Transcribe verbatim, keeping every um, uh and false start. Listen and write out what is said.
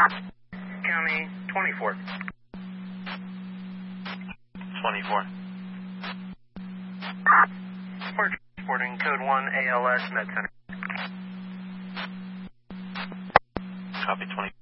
County twenty-four. twenty-four. We're transporting code one A L S Med Center. Copy twenty.